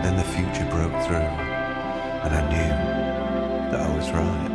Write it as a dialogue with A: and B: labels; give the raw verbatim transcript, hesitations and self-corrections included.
A: then the future broke through, and I knew that I was right.